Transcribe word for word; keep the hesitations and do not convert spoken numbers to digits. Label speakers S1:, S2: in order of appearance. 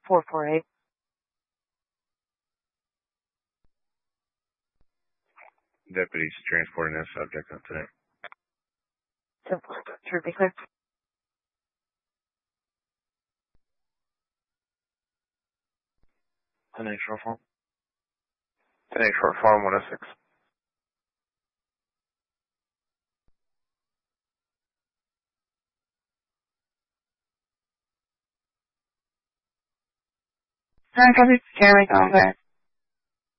S1: four four eight.
S2: Deputies transporting this subject up today.
S1: True, be clear.
S2: ten eight short form. ten eight short form, one oh six.
S1: Nine copy, Jeremy Congress.